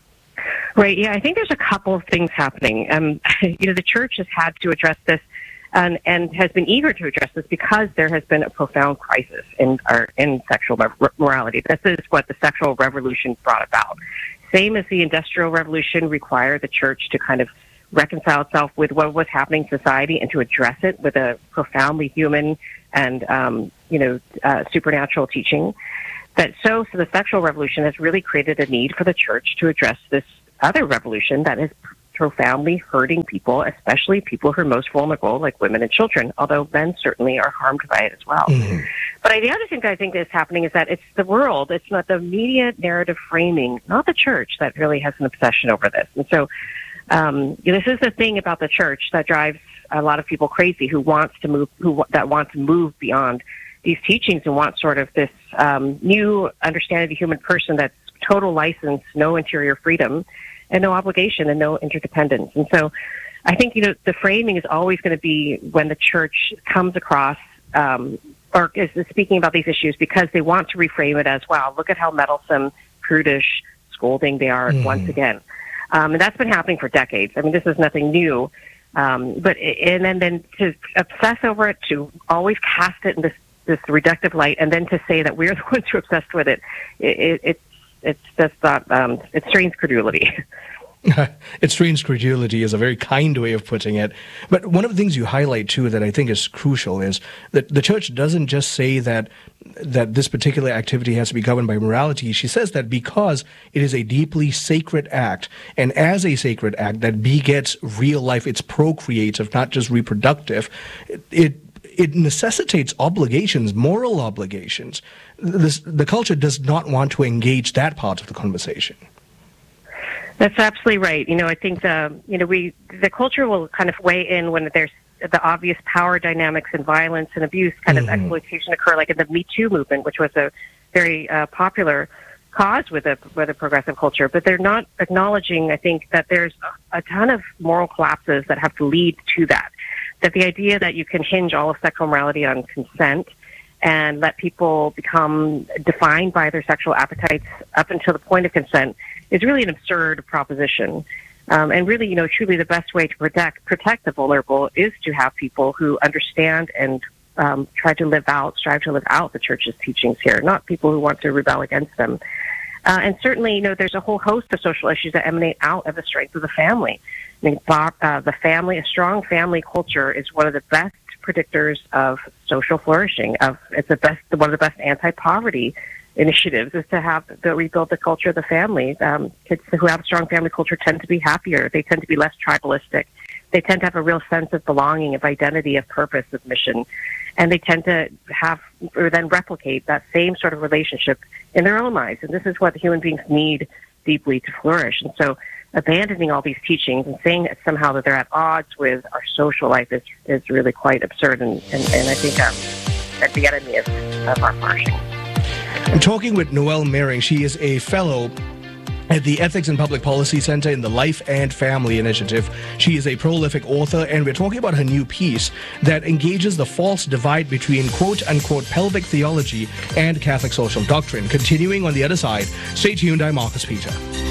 Right. Yeah, I think there's a couple of things happening. Um, you know, the church has had to address this and, and has been eager to address this because there has been a profound crisis in our in sexual morality. This is what the sexual revolution brought about. Same as the Industrial Revolution required the church to kind of reconcile itself with what was happening in society and to address it with a profoundly human and, um, you know, uh, supernatural teaching. That so, so the sexual revolution has really created a need for the church to address this other revolution that is profoundly hurting people, especially people who are most vulnerable, like women and children, although men certainly are harmed by it as well. Mm-hmm. But the other thing that I think that is happening is that it's the world, it's not the media narrative framing, not the church, that really has an obsession over this. And so um, this is the thing about the church that drives a lot of people crazy who wants to move, who that want to move beyond these teachings and want sort of this um, new understanding of the human person that's total license, no interior freedom, and no obligation and no interdependence. And so I think, you know, the framing is always going to be when the church comes across um, or is speaking about these issues because they want to reframe it as, wow, look at how meddlesome, prudish, scolding they are mm. once again. Um, and that's been happening for decades. I mean, this is nothing new. Um, but and then, then to obsess over it, to always cast it in this, this reductive light, and then to say that we're the ones who are obsessed with it, it, it it's it's just not, um, it strains credulity. It's strange credulity is a very kind way of putting it. But one of the things you highlight, too, that I think is crucial is that the church doesn't just say that that this particular activity has to be governed by morality. She says that because it is a deeply sacred act, and as a sacred act that begets real life, it's procreative, not just reproductive, it, it It necessitates obligations, moral obligations. This, the culture does not want to engage that part of the conversation. That's absolutely right. You know, I think the you know we the culture will kind of weigh in when there's the obvious power dynamics and violence and abuse kind mm-hmm. of exploitation occur, like in the Me Too movement, which was a very uh, popular cause with a with a progressive culture. But they're not acknowledging, I think, that there's a ton of moral collapses that have to lead to that. That the idea that you can hinge all of sexual morality on consent and let people become defined by their sexual appetites up until the point of consent is really an absurd proposition. Um, and really, you know, truly the best way to protect protect the vulnerable is to have people who understand and um, try to live out, strive to live out the church's teachings here, not people who want to rebel against them. Uh, and certainly, you know, there's a whole host of social issues that emanate out of the strength of the family. I mean, uh, the family, a strong family culture is one of the best predictors of social flourishing. Of it's the best, one of the best anti-poverty initiatives is to have the rebuild the culture of the family. Um, kids who have a strong family culture tend to be happier. They tend to be less tribalistic. They tend to have a real sense of belonging, of identity, of purpose, of mission, and they tend to have or then replicate that same sort of relationship in their own lives. And this is what human beings need deeply to flourish. And so, abandoning all these teachings and saying that somehow that they're at odds with our social life is is really quite absurd, and and, and I think um, at the enemy of, of our flourishing. I'm talking with Noelle Mehring. She is a fellow at the Ethics and Public Policy Center in the Life and Family Initiative. She is a prolific author, and we're talking about her new piece that engages the false divide between quote-unquote pelvic theology and Catholic social doctrine. Continuing on the other side, stay tuned. I'm Marcus Peter.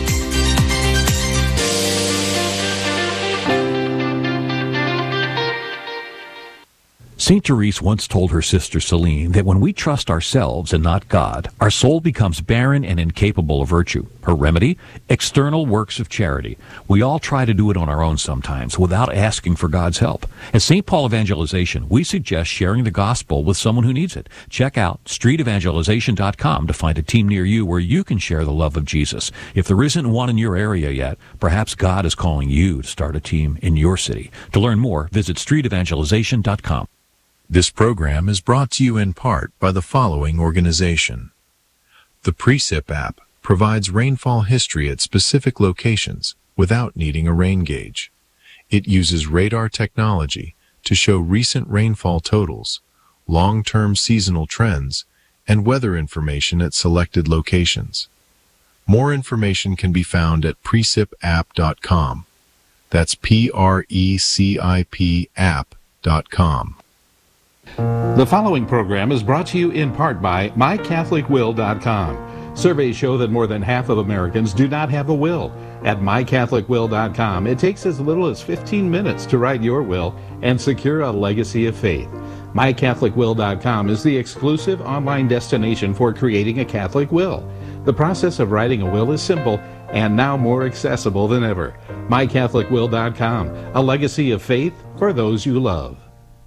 Saint Therese once told her sister Celine that when we trust ourselves and not God, our soul becomes barren and incapable of virtue. Her remedy? External works of charity. We all try to do it on our own sometimes without asking for God's help. At Saint Paul Evangelization, we suggest sharing the gospel with someone who needs it. Check out street evangelization dot com to find a team near you where you can share the love of Jesus. If there isn't one in your area yet, perhaps God is calling you to start a team in your city. To learn more, visit street evangelization dot com. This program is brought to you in part by the following organization. The Precip app provides rainfall history at specific locations without needing a rain gauge. It uses radar technology to show recent rainfall totals, long-term seasonal trends, and weather information at selected locations. More information can be found at precip app dot com. That's P R E C I P app dot com. The following program is brought to you in part by my catholic will dot com. Surveys show that more than half of Americans do not have a will. At my catholic will dot com, it takes as little as fifteen minutes to write your will and secure a legacy of faith. my catholic will dot com is the exclusive online destination for creating a Catholic will. The process of writing a will is simple and now more accessible than ever. my catholic will dot com, a legacy of faith for those you love.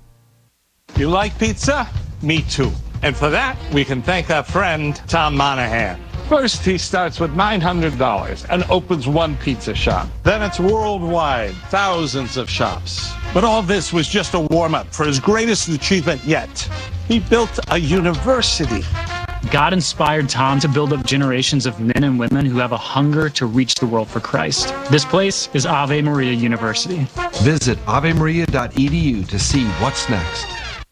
You like pizza? Me too. And for that, we can thank our friend, Tom Monahan. First, he starts with nine hundred dollars and opens one pizza shop. Then it's worldwide, thousands of shops. But all this was just a warm-up for his greatest achievement yet. He built a university. God inspired Tom to build up generations of men and women who have a hunger to reach the world for Christ. This place is Ave Maria University. Visit ave maria dot e d u to see what's next.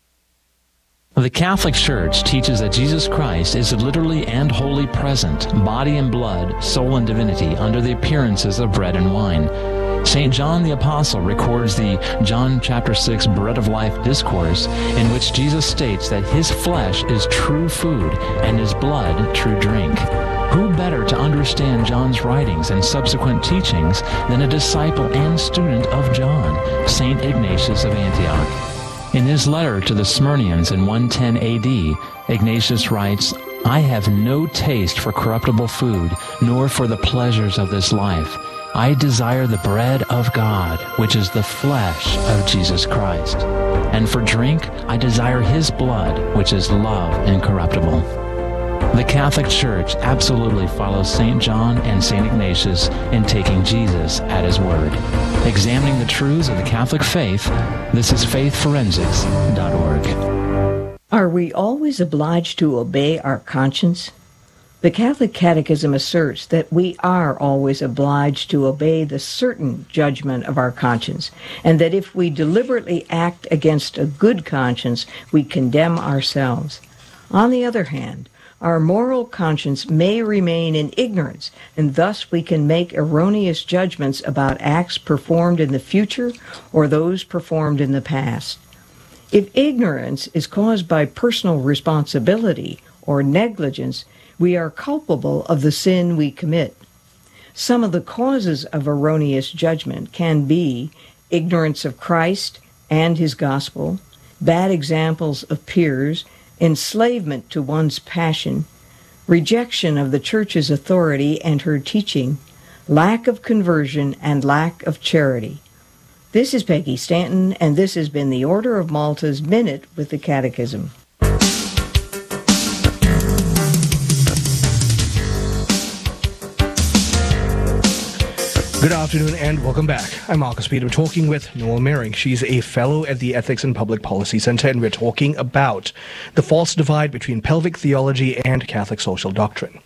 The Catholic Church teaches that Jesus Christ is literally and wholly present, body and blood, soul and divinity, under the appearances of bread and wine. Saint John the Apostle records the John chapter six Bread of Life discourse, in which Jesus states that his flesh is true food and his blood true drink. Who better to understand John's writings and subsequent teachings than a disciple and student of John, Saint Ignatius of Antioch? In his letter to the Smyrnians in one ten A D, Ignatius writes, "I have no taste for corruptible food, nor for the pleasures of this life. I desire the bread of God, which is the flesh of Jesus Christ. And for drink, I desire his blood, which is love incorruptible. The Catholic Church absolutely follows Saint John and Saint Ignatius in taking Jesus at his word. Examining the truths of the Catholic faith, this is faith forensics dot org. Are we always obliged to obey our conscience? The Catholic Catechism asserts that we are always obliged to obey the certain judgment of our conscience, and that if we deliberately act against a good conscience, we condemn ourselves. On the other hand, our moral conscience may remain in ignorance, and thus we can make erroneous judgments about acts performed in the future or those performed in the past. If ignorance is caused by personal responsibility or negligence, we are culpable of the sin we commit. Some of the causes of erroneous judgment can be ignorance of Christ and his gospel, bad examples of peers, enslavement to one's passion, rejection of the Church's authority and her teaching, lack of conversion, and lack of charity. This is Peggy Stanton, and this has been the Order of Malta's Minute with the Catechism. Good afternoon and welcome back. I'm Marcus Peter, talking with Noel Mering. She's a fellow at the Ethics and Public Policy Center, and we're talking about the false divide between pelvic theology and Catholic social doctrine.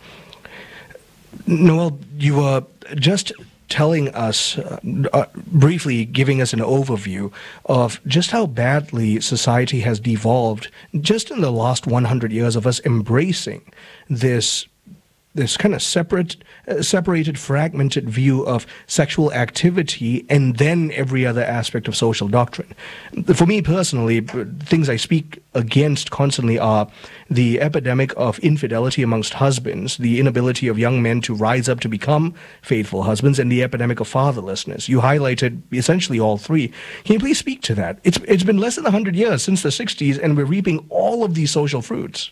Noel, you were just telling us, uh, uh, briefly giving us an overview of just how badly society has devolved just in the last one hundred years of us embracing this this kind of separate, uh, separated, fragmented view of sexual activity and then every other aspect of social doctrine. For me personally, things I speak against constantly are the epidemic of infidelity amongst husbands, the inability of young men to rise up to become faithful husbands, and the epidemic of fatherlessness. You highlighted essentially all three. Can you please speak to that? It's It's been less than one hundred years since the sixties, and we're reaping all of these social fruits.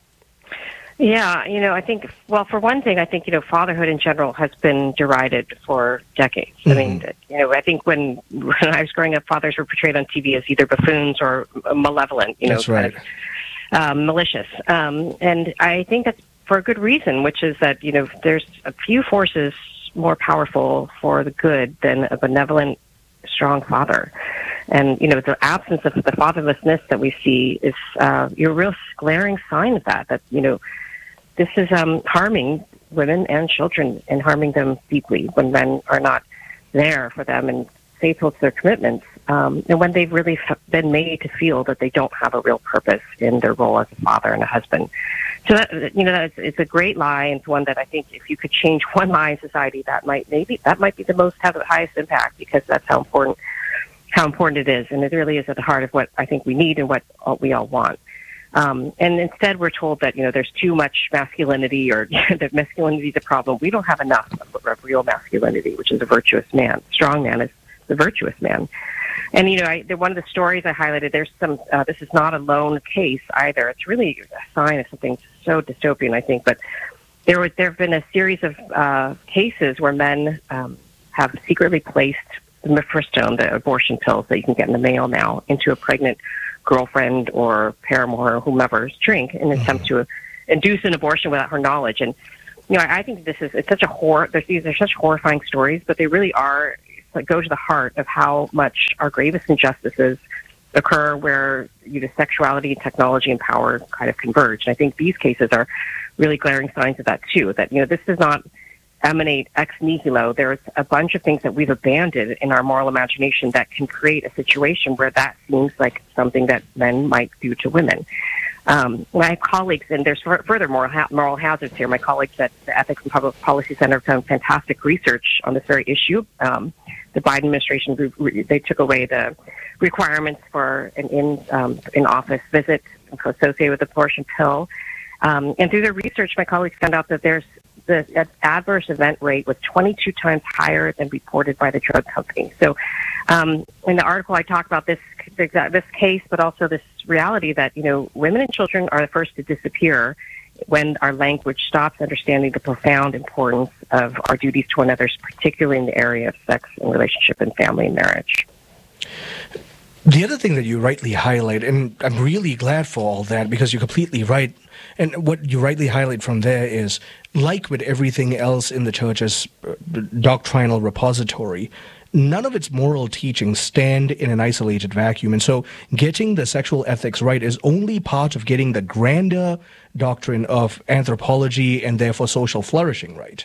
Yeah, you know, I think, well, for one thing, I think, you know, fatherhood in general has been derided for decades. Mm-hmm. I mean, you know, I think when when I was growing up, fathers were portrayed on T V as either buffoons or malevolent, you know, that's right. kind of, um, malicious. Um, and I think that's for a good reason, which is that, you know, there's a few forces more powerful for the good than a benevolent, strong father. And, you know, the absence of the fatherlessness that we see is uh, a real glaring sign of that, that, you know, this is um, harming women and children and harming them deeply when men are not there for them and faithful to their commitments, um, and when they've really f- been made to feel that they don't have a real purpose in their role as a father and a husband. So that, you know, that is, it's a great lie, and it's one that I think if you could change one lie in society, that might maybe that might be the most have the highest impact, because that's how important how important it is, and it really is at the heart of what I think we need and what we all want. Um, and instead, we're told that, you know, there's too much masculinity, or that masculinity is a problem. We don't have enough of, of real masculinity, which is a virtuous man. Strong man is the virtuous man. And, you know, I, one of the stories I highlighted, there's some, uh, this is not a lone case either. It's really a sign of something so dystopian, I think. But there was, there have been a series of uh, cases where men um, have secretly placed the mifepristone, the abortion pills that you can get in the mail now, into a pregnant girlfriend or paramour or whomever's drink in an attempt to induce an abortion without her knowledge. And, you know, I, I think this is, it's such a horror, there's, these are such horrifying stories, but they really are, like, go to the heart of how much our gravest injustices occur where, you know, sexuality and technology and power kind of converge. And I think these cases are really glaring signs of that too, that, you know, this does not emanate ex nihilo. There's a bunch of things that we've abandoned in our moral imagination that can create a situation where that seems like something that men might do to women. Um, I have colleagues, and there's further moral, ha- moral hazards here. My colleagues at the Ethics and Public Policy Center have done fantastic research on this very issue. Um, the Biden administration, re- they took away the requirements for an in, um, in-office visit associated with the abortion pill. Um, and through their research, my colleagues found out that there's the adverse event rate was twenty-two times higher than reported by the drug company. So um, in the article, I talk about this this case, but also this reality that, you know, women and children are the first to disappear when our language stops understanding the profound importance of our duties to one another, particularly in the area of sex and relationship and family and marriage. The other thing that you rightly highlight, and I'm really glad for all that because you're completely right, and what you rightly highlight from there is, like with everything else in the church's doctrinal repository, none of its moral teachings stand in an isolated vacuum. And so getting the sexual ethics right is only part of getting the grander doctrine of anthropology and therefore social flourishing right.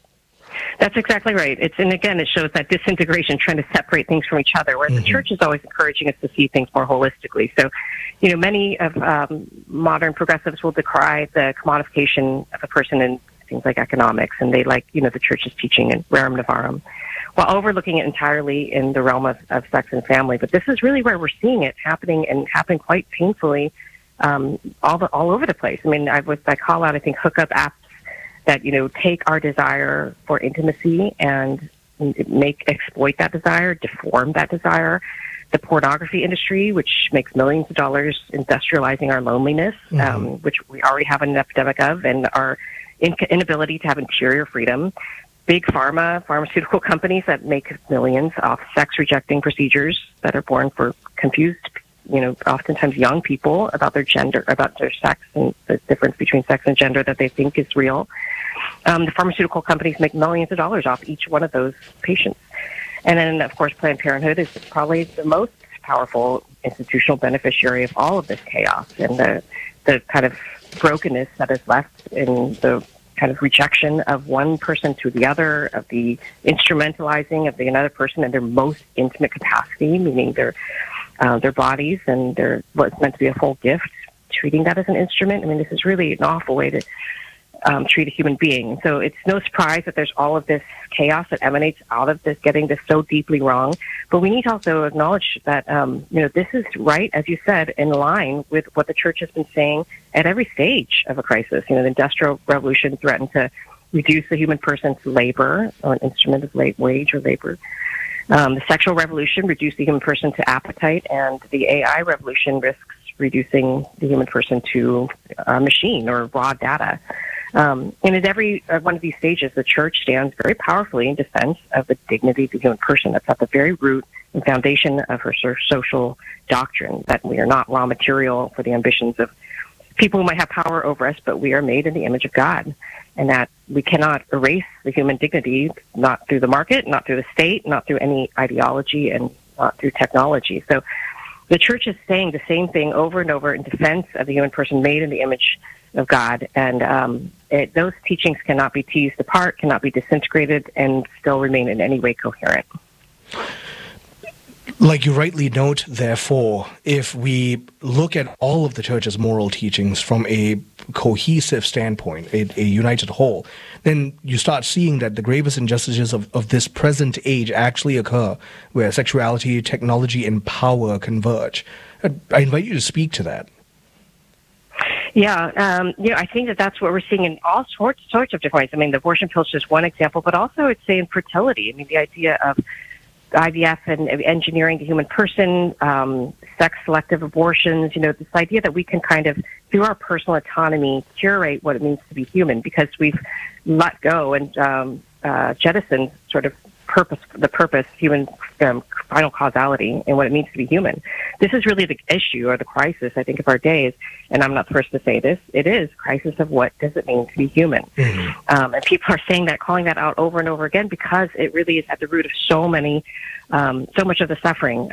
That's exactly right. It's, and again, it shows that disintegration, trying to separate things from each other, whereas mm-hmm. the church is always encouraging us to see things more holistically. So, you know, many of um, modern progressives will decry the commodification of a person in things like economics, and they like, you know, the church's teaching in rerum novarum, while overlooking it entirely in the realm of, of sex and family. But this is really where we're seeing it happening, and happening quite painfully um, all the, all over the place. I mean, I, was, I call out, I think, hookup apps that, you know, take our desire for intimacy and make exploit that desire, deform that desire. The pornography industry, which makes millions of dollars industrializing our loneliness, mm-hmm. um, which we already have an epidemic of, and our in- inability to have interior freedom. Big pharma, pharmaceutical companies that make millions off sex-rejecting procedures that are born for confused, you know, oftentimes young people about their gender, about their sex, and the difference between sex and gender that they think is real. Um, the pharmaceutical companies make millions of dollars off each one of those patients. And then, of course, Planned Parenthood is probably the most powerful institutional beneficiary of all of this chaos and the, the kind of brokenness that is left in the kind of rejection of one person to the other, of the instrumentalizing of the another person in their most intimate capacity, meaning their uh, their bodies and their what's meant to be a full gift, treating that as an instrument. I mean, this is really an awful way to um, treat a human being. So it's no surprise that there's all of this chaos that emanates out of this, getting this so deeply wrong. But we need to also acknowledge that, um, you know, this is right, as you said, in line with what the church has been saying at every stage of a crisis. You know, the Industrial Revolution threatened to reduce the human person's labor, or an instrument of late wage or labor. Um, the sexual revolution reduced the human person to appetite, and the A I revolution risks reducing the human person to a machine or raw data. Um, and at every uh, one of these stages, the church stands very powerfully in defense of the dignity of the human person. That's at the very root and foundation of her social doctrine, that we are not raw material for the ambitions of people who might have power over us, but we are made in the image of God, and that we cannot erase the human dignity, not through the market, not through the state, not through any ideology, and not through technology. So the church is saying the same thing over and over in defense of the human person made in the image of God, and um, it, those teachings cannot be teased apart, cannot be disintegrated, and still remain in any way coherent. Like you rightly note, therefore, if we look at all of the church's moral teachings from a cohesive standpoint, a, a united whole, then you start seeing that the gravest injustices of, of this present age actually occur where sexuality, technology, and power converge. I, I invite you to speak to that. Yeah, um, you know, I think that that's what we're seeing in all sorts, sorts of different ways. I mean, the abortion pill is just one example, but also I'd say in fertility. I mean, the idea of I V F and engineering the human person, um, sex-selective abortions, you know, this idea that we can kind of, through our personal autonomy, curate what it means to be human, because we've let go and um, uh, jettisoned sort of purpose, the purpose, human um, final causality, and what it means to be human. This is really the issue or the crisis, I think, of our days. And I'm not the first to say this. It is crisis of what does it mean to be human. Mm-hmm. Um, and people are saying that, calling that out over and over again, because it really is at the root of so many, um, so much of the suffering